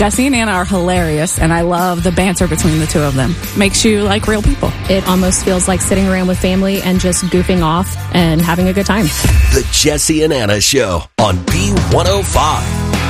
Jesse and Anna are hilarious, and I love the banter between the two of them. Makes you like real people. It almost feels like sitting around with family and just goofing off and having a good time. The Jesse and Anna Show on B105.